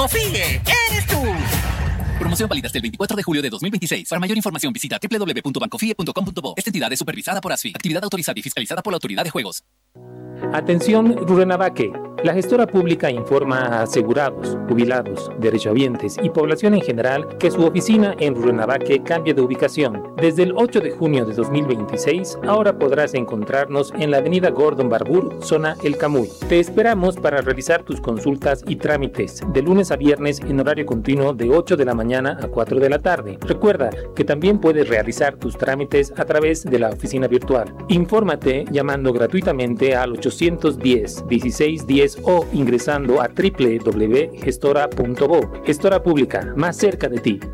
Confíe, eres tú. Promoción válida hasta el 24 de julio de 2026. Para mayor información visita www.bancofie.com.bo. Esta entidad es supervisada por ASFI. Actividad autorizada y fiscalizada por la Autoridad de Juegos. Atención Rurrenabaque. La gestora pública informa a asegurados, jubilados, derechohabientes y población en general que su oficina en Rurrenabaque cambia de ubicación. Desde el 8 de junio de 2026, ahora podrás encontrarnos en la avenida Gordon Barbour, zona El Camuy. Te esperamos para realizar tus consultas y trámites de lunes a viernes en horario continuo de 8 de la mañana a 4 de la tarde. Recuerda que también puedes realizar tus trámites a través de la oficina virtual. Infórmate llamando gratuitamente al 810-1610 o ingresando a www.gestora.bo. Gestora Pública, más cerca de ti.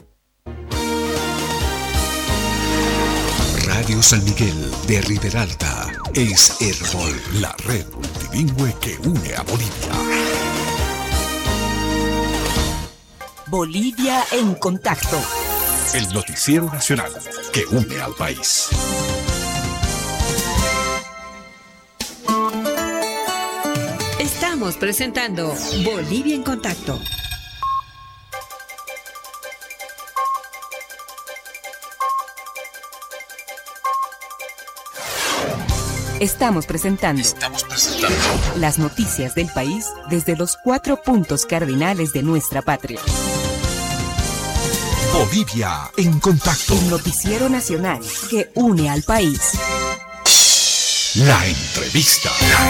Radio San Miguel de Riberalta es Herbol, la red multilingüe que une a Bolivia. Bolivia en contacto. El noticiero nacional que une al país. Estamos presentando Bolivia en contacto. Estamos presentando las noticias del país desde los 4 puntos cardinales de nuestra patria. Bolivia en contacto. El noticiero nacional que une al país. La entrevista.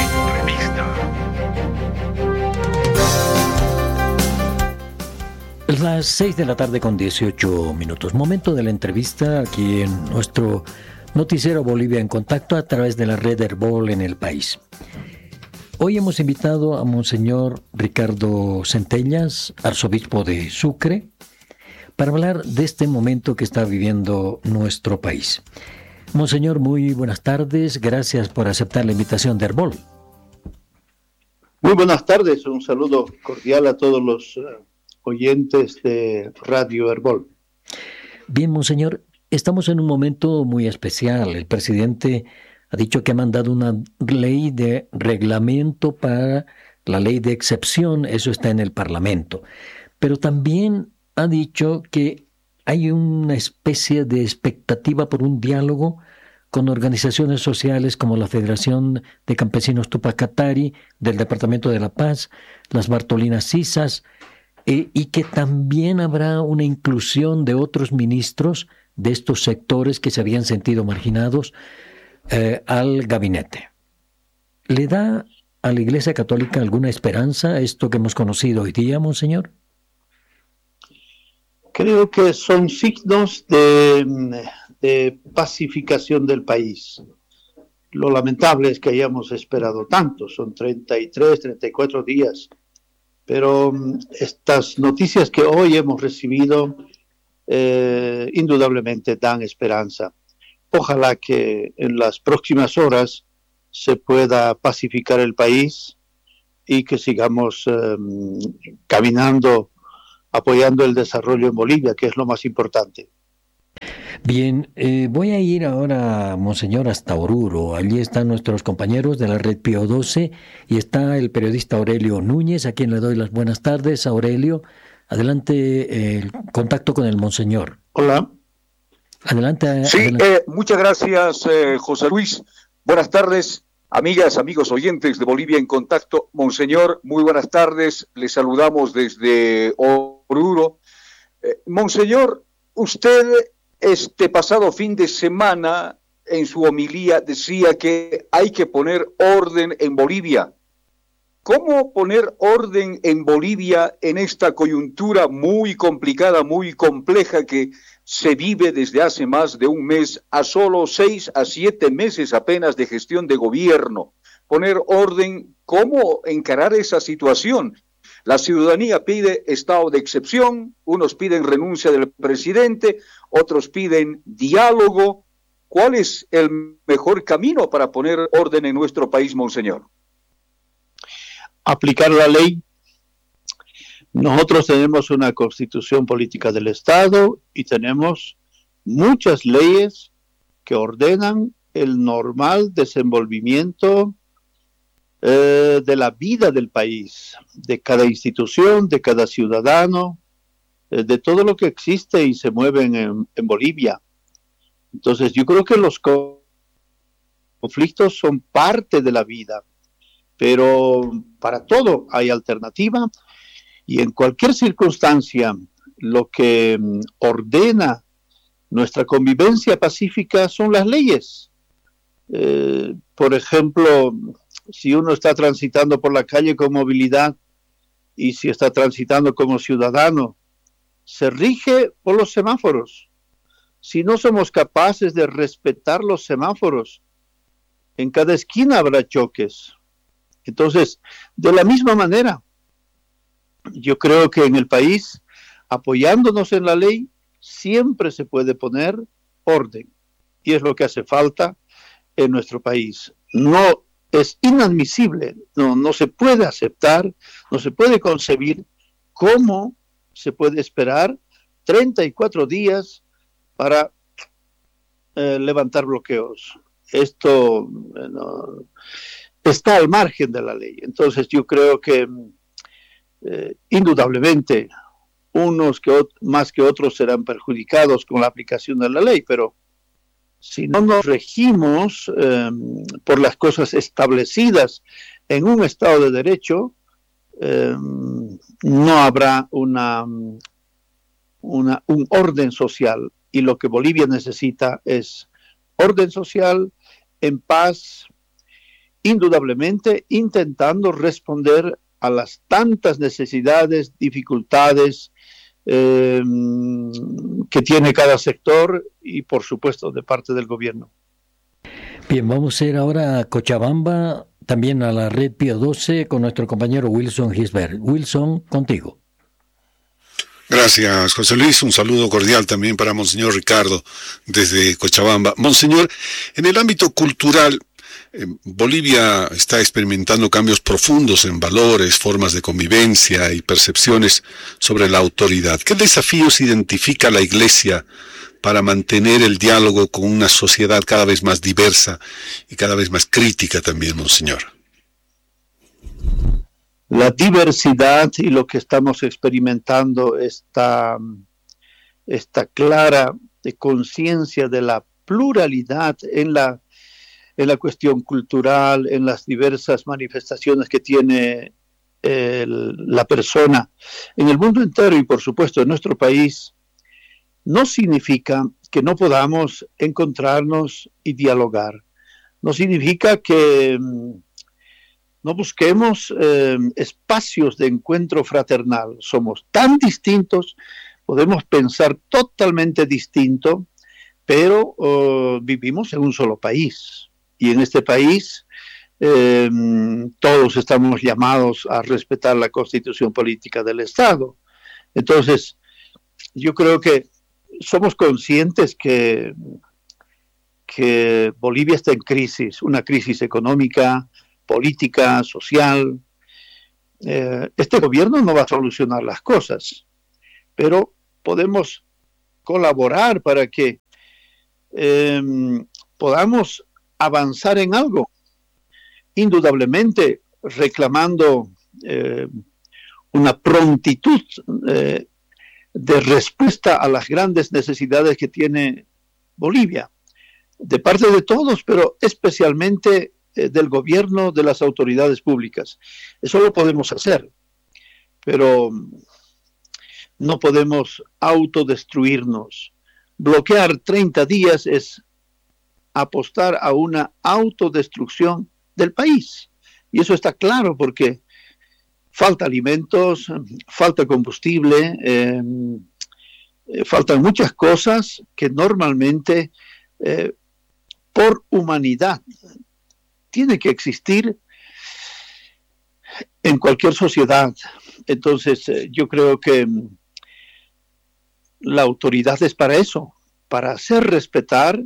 Las 6 de la tarde con 18 minutos. Momento de la entrevista aquí en nuestro noticiero Bolivia en contacto a través de la red Herbol en el país. Hoy hemos invitado a Monseñor Ricardo Centellas, arzobispo de Sucre, para hablar de este momento que está viviendo nuestro país. Monseñor, muy buenas tardes. Gracias por aceptar la invitación de Herbol. Muy buenas tardes. Un saludo cordial a todos los oyentes de Radio Herbol. Bien, Monseñor, estamos en un momento muy especial. El presidente ha dicho que ha mandado una ley de reglamento para la ley de excepción. Eso está en el Parlamento. Pero también ha dicho que hay una especie de expectativa por un diálogo con organizaciones sociales como la Federación de Campesinos Tupacatari del Departamento de La Paz, las Bartolinas Cisas, y que también habrá una inclusión de otros ministros de estos sectores que se habían sentido marginados al gabinete. ¿Le da a la Iglesia Católica alguna esperanza esto que hemos conocido hoy día, Monseñor? Creo que son signos de pacificación del país. Lo lamentable es que hayamos esperado tanto, son 33, 34 días. Pero estas noticias que hoy hemos recibido indudablemente dan esperanza. Ojalá que en las próximas horas se pueda pacificar el país y que sigamos caminando, apoyando el desarrollo en Bolivia, que es lo más importante. Bien, voy a ir ahora, Monseñor, hasta Oruro. Allí están nuestros compañeros de la Red Pío XII y está el periodista Aurelio Núñez, a quien le doy las buenas tardes. Aurelio, adelante, el contacto con el Monseñor. Hola. Adelante. Sí, adelante. muchas gracias, José Luis. Buenas tardes, amigas, amigos oyentes de Bolivia en contacto. Monseñor, muy buenas tardes. Les saludamos desde Oruro. Monseñor, usted este pasado fin de semana en su homilía decía que hay que poner orden en Bolivia. ¿Cómo poner orden en Bolivia en esta coyuntura muy complicada, muy compleja que se vive desde hace más de un mes a solo 6 a 7 meses apenas de gestión de gobierno? Poner orden, ¿cómo encarar esa situación? La ciudadanía pide estado de excepción, unos piden renuncia del presidente, otros piden diálogo. ¿Cuál es el mejor camino para poner orden en nuestro país, Monseñor? Aplicar la ley. Nosotros tenemos una constitución política del Estado y tenemos muchas leyes que ordenan el normal desenvolvimiento de la vida del país, de cada institución, de cada ciudadano, de todo lo que existe y se mueve en Bolivia. Entonces yo creo que los conflictos son parte de la vida, pero para todo hay alternativa, y en cualquier circunstancia lo que ordena nuestra convivencia pacífica son las leyes. Por ejemplo, si uno está transitando por la calle con movilidad y si está transitando como ciudadano, se rige por los semáforos. Si no somos capaces de respetar los semáforos, en cada esquina habrá choques. Entonces, de la misma manera, yo creo que en el país, apoyándonos en la ley, siempre se puede poner orden. Y es lo que hace falta en nuestro país. No es inadmisible, no se puede aceptar, no se puede concebir cómo se puede esperar 34 días para levantar bloqueos. Esto está al margen de la ley. Entonces yo creo que indudablemente unos más que otros serán perjudicados con la aplicación de la ley, pero si no nos regimos por las cosas establecidas en un Estado de Derecho, no habrá un orden social, y lo que Bolivia necesita es orden social en paz, indudablemente intentando responder a las tantas necesidades, dificultades que tiene cada sector y por supuesto de parte del gobierno. Bien, vamos a ir ahora a Cochabamba, también a la red Pío 12 con nuestro compañero Wilson Gisbert. Wilson, contigo. Gracias, José Luis. Un saludo cordial también para Monseñor Ricardo desde Cochabamba. Monseñor, en el ámbito cultural, Bolivia está experimentando cambios profundos en valores, formas de convivencia y percepciones sobre la autoridad. ¿Qué desafíos identifica la Iglesia para mantener el diálogo con una sociedad cada vez más diversa y cada vez más crítica también, Monseñor? La diversidad y lo que estamos experimentando, esta clara conciencia de la pluralidad en la cuestión cultural, en las diversas manifestaciones que tiene la persona en el mundo entero y por supuesto en nuestro país, no significa que no podamos encontrarnos y dialogar. No significa que no busquemos espacios de encuentro fraternal. Somos tan distintos, podemos pensar totalmente distinto, pero vivimos en un solo país. Y en este país todos estamos llamados a respetar la constitución política del Estado. Entonces, yo creo que somos conscientes que Bolivia está en crisis, una crisis económica, política, social. Este gobierno no va a solucionar las cosas, pero podemos colaborar para que podamos avanzar en algo, indudablemente reclamando una prontitud de respuesta a las grandes necesidades que tiene Bolivia, de parte de todos, pero especialmente del gobierno, de las autoridades públicas. Eso lo podemos hacer, pero no podemos autodestruirnos. Bloquear 30 días es apostar a una autodestrucción del país. Y eso está claro porque falta alimentos, falta combustible, faltan muchas cosas que normalmente por humanidad tiene que existir en cualquier sociedad. Entonces yo creo que la autoridad es para eso, para hacer respetar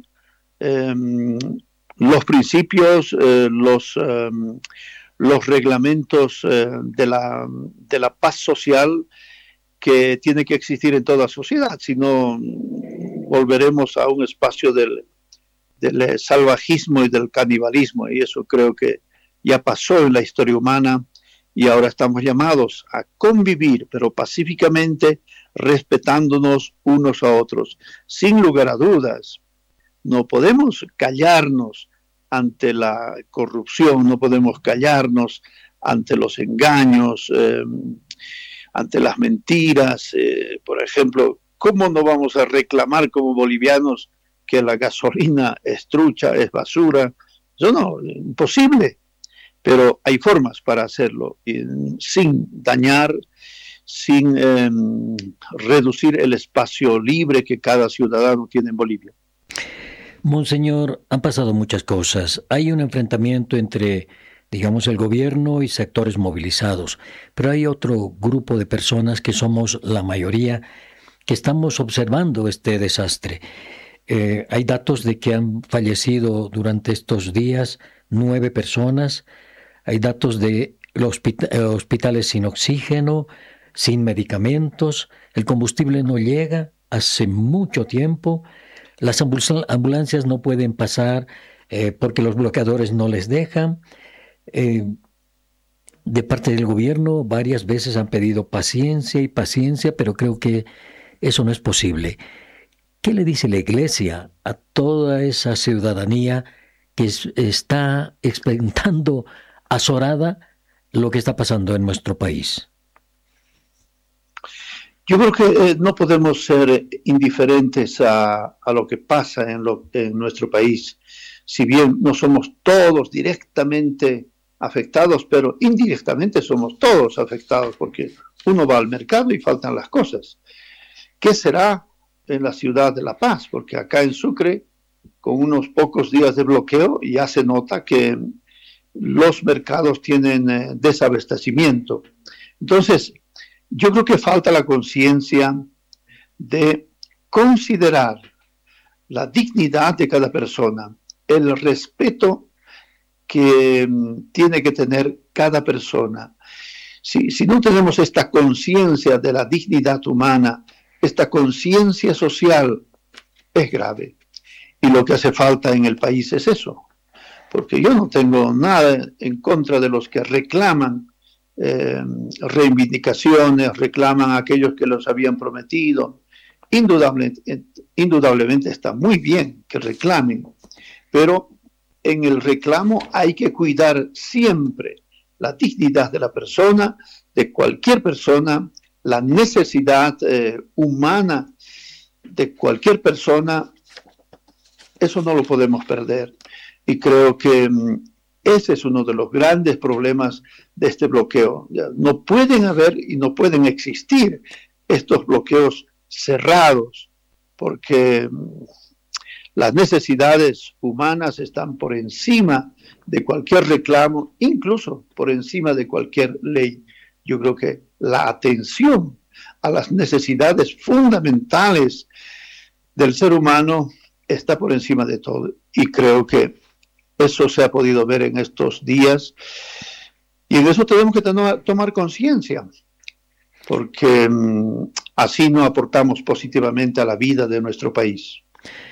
los principios, los reglamentos de la paz social que tiene que existir en toda sociedad, si no volveremos a un espacio del salvajismo y del canibalismo, y eso creo que ya pasó en la historia humana y ahora estamos llamados a convivir, pero pacíficamente, respetándonos unos a otros. Sin lugar a dudas, no podemos callarnos ante la corrupción, no podemos callarnos ante los engaños, ante las mentiras. Por ejemplo, ¿cómo no vamos a reclamar como bolivianos que la gasolina es trucha, es basura? Eso no, imposible. Pero hay formas para hacerlo, sin dañar, sin reducir el espacio libre que cada ciudadano tiene en Bolivia. Monseñor, han pasado muchas cosas. Hay un enfrentamiento entre, digamos, el gobierno y sectores movilizados, pero hay otro grupo de personas que somos la mayoría que estamos observando este desastre. Hay datos de que han fallecido durante estos días 9 personas. Hay datos de los hospitales sin oxígeno, sin medicamentos. El combustible no llega hace mucho tiempo. Las ambulancias no pueden pasar porque los bloqueadores no les dejan. De parte del gobierno varias veces han pedido paciencia y paciencia, pero creo que eso no es posible. ¿Qué le dice la Iglesia a toda esa ciudadanía que está experimentando azorada lo que está pasando en nuestro país? Yo creo que no podemos ser indiferentes a lo que pasa en nuestro país. Si bien no somos todos directamente afectados, pero indirectamente somos todos afectados, porque uno va al mercado y faltan las cosas. ¿Qué será en la ciudad de La Paz? Porque acá en Sucre, con unos pocos días de bloqueo, ya se nota que los mercados tienen desabastecimiento. Entonces, yo creo que falta la conciencia de considerar la dignidad de cada persona, el respeto que tiene que tener cada persona. Si no tenemos esta conciencia de la dignidad humana, esta conciencia social, es grave. Y lo que hace falta en el país es eso. Porque yo no tengo nada en contra de los que reclaman reivindicaciones, reclaman a aquellos que los habían prometido. Indudablemente está muy bien que reclamen, pero en el reclamo hay que cuidar siempre la dignidad de la persona, de cualquier persona, la necesidad humana de cualquier persona. Eso no lo podemos perder. Y creo que ese es uno de los grandes problemas de este bloqueo. No pueden haber y no pueden existir estos bloqueos cerrados, porque las necesidades humanas están por encima de cualquier reclamo, incluso por encima de cualquier ley. Yo creo que la atención a las necesidades fundamentales del ser humano está por encima de todo. Y creo que eso se ha podido ver en estos días. Y en eso tenemos que tomar conciencia, porque así no aportamos positivamente a la vida de nuestro país.